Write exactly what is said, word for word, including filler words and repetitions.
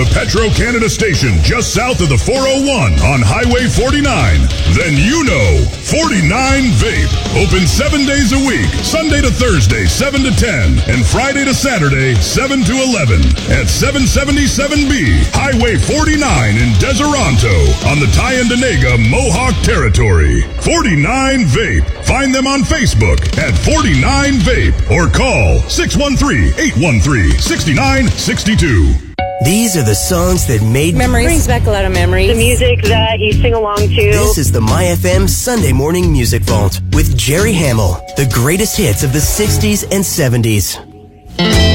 the Petro-Canada station just south of the four oh one on Highway forty-nine. Then you know forty-nine Vape. Open seven days a week, Sunday to Thursday, seven to ten, and Friday to Saturday, seven to eleven. At seven seventy-seven B, Highway forty-nine in Deseronto on the Tyendinaga Mohawk Territory. forty-nine Vape. Find them on Facebook at forty-nine Vape or call six one three, eight one three, six nine six two. These are the songs that made memories. Brings back a lot of memories. The music that you sing along to. This is the My F M Sunday Morning Music Vault with Jerry Hamill. The greatest hits of the sixties and seventies.